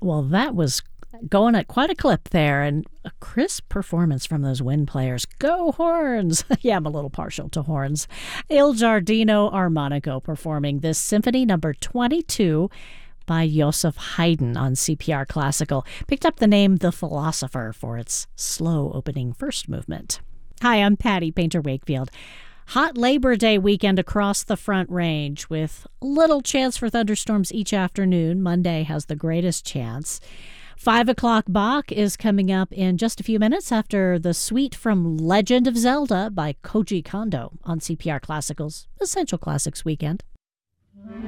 Well, that was going at quite a clip there, and a crisp performance from those wind players. Go horns! Yeah, I'm a little partial to horns. Il Giardino Armonico performing this Symphony Number 22 by Joseph Haydn on CPR Classical. Picked up the name The Philosopher for its slow opening first movement. Hi, I'm Patty Painter Wakefield. Hot Labor Day weekend across the Front Range with little chance for thunderstorms each afternoon. Monday has the greatest chance. 5 o'clock Bach is coming up in just a few minutes after the suite from Legend of Zelda by Koji Kondo on CPR Classical's Essential Classics Weekend.